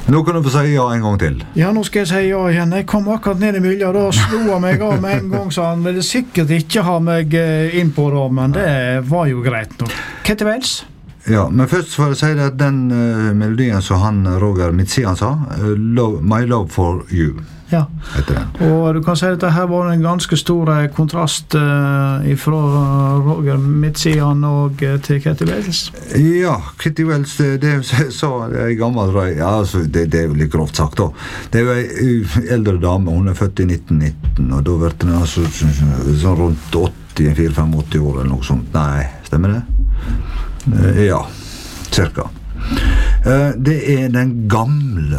Nå kan du få si ja en gang til. Ja, nå skal jeg si ja igjen. Jeg kom akkurat ned i miljøet, da slo han meg av med en gang, så han ville sikkert ikke ha meg inn på det, men det var jo greit nok. Ketil Wells? Ja, men først får jeg si det at den melodien som han, Roger Midtsian sa, My Love for You. Ja, og du kan si at dette var en ganske stor kontrast fra Roger Midtsian og til Ketil Wells. Ja, Ketil Wells, det sa en gammel røy, ja, altså, det er jo litt grovt sagt da. Det er jo en eldre dame, hun er født i 1919, og da ble den altså sånn rundt 84-85 år eller noe sånt. Nei, stemmer det? Ja, cirka. Det er den gamle,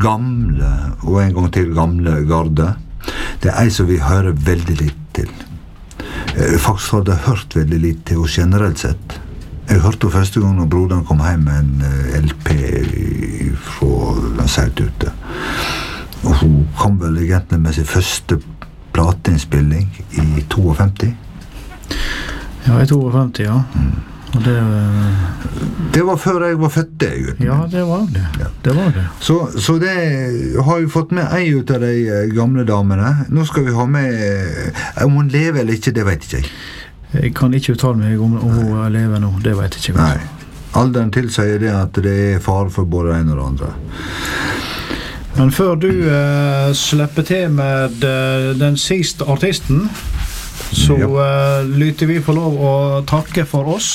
og en gang til gamle garde. Det er en som vi hører veldig litt til. Faktisk hadde jeg hørt veldig litt til henne generelt sett. Jeg hørte henne første gang når broderen kom hjem med en LP fra Saut ute. Og hun kom vel egentlig med sin første plateinnspilling i 52. Ja, i 52, ja. Og det var før jeg var født, det, gutten. Ja, det var det. Ja. Det var det. Så det har vi fått med en ut av de gamle damene. Nå skal vi ha med... Om hun lever eller ikke, det vet ikke jeg. Jeg kan ikke uttale meg om hun lever nå, det vet jeg ikke. Nei. Alderen tilsier det at det er fare for både en og det andre. Men før du slipper til med den siste artisten, så lytter vi på lov å takke for oss.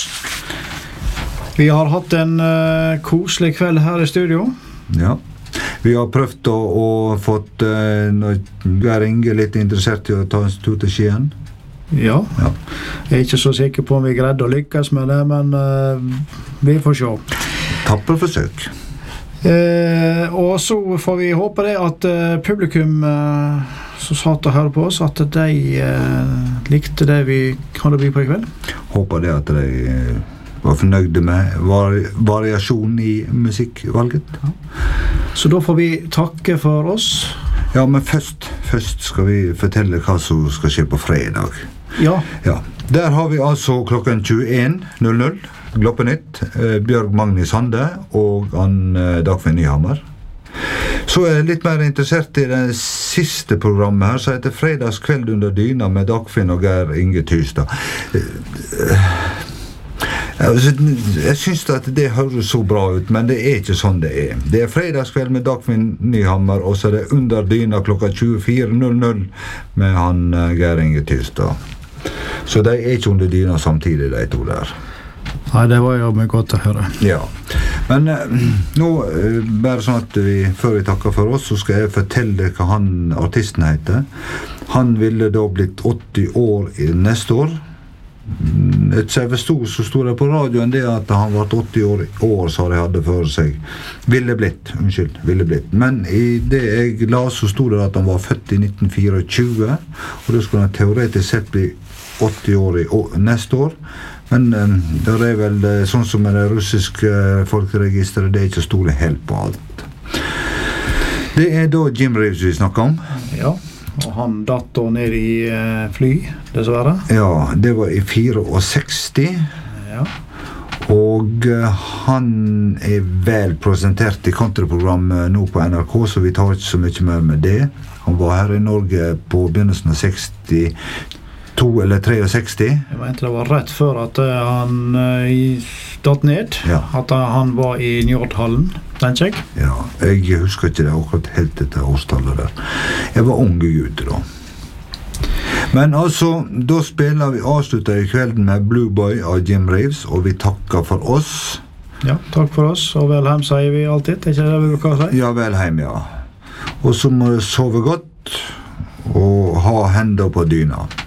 Vi har hatt en koselig kveld her i studio. Ja. Vi har prøvd å fått Geir Inge litt interessert i å ta en tur til Skien. Ja. Jeg er ikke så sikker på om vi greide å lykkes med det, men vi får se. Tapper forsøk. Og så får vi håpe det at publikum som satt og hørte på oss, at de likte det vi hadde by på i kveld. Håper det at de var fornøyde med variasjon i musikkvalget. Ja. Så da får vi takke for oss. Ja, men først skal vi fortelle hva som skal skje på fredag. Ja. Der har vi altså klokken 21:00 Gloppenytt, Bjørg Magni Sande og Dagfinn Nyhammer. Så er jeg litt mer interessert i det siste programmet her, som heter Fredagskveld under dyna med Dagfinn og Geir Inge Tystad. Jeg synes at det høres så bra ut, men det er ikke sånn det er. Det er fredagskveld med Dagfinn Nyhammer, og så er det under dyna klokka 24:00 med han Geir Inge Tystad. Så de er ikke under dyna samtidig, de to der. Nei, det var jo med godt å høre. Ja, men nå, bare sånn at før vi takker for oss, så skal jeg fortelle hva han artisten heter. Han ville da blitt 80 år neste år. Så stod det på radioen det at han var 80 år, så de hadde for seg. Ville blitt. Men i det jeg la, så stod det at han var født i 1924, og da skulle han teoretisk sett bli 80 år neste år. Men det er vel sånn som med det russiske folkeregisteret, det er ikke stole helt på alt. Det er da Jim Reeves vi snakker om. Ja, og han datt da ned i fly, dessverre. Ja, det var i 64. Ja. Og han er vel presentert i countryprogrammet nå på NRK, så vi tar ikke så mye mer med det. Han var her i Norge på begynnelsen av 62 eller 63. Jeg mente det var rett før at han datt ned, at han var i Njordhallen, tenker jeg. Ja, jeg husker ikke det akkurat helt etter årstallet der. Jeg var unge gutt da. Men altså, da avslutter vi kvelden med Blue Boy av Jim Reeves, og vi takker for oss. Ja, takk for oss, og velheim sier vi alltid, ikke det vi bruker å si? Ja, velheim, ja. Og så må du sove godt, og ha hender på dyna.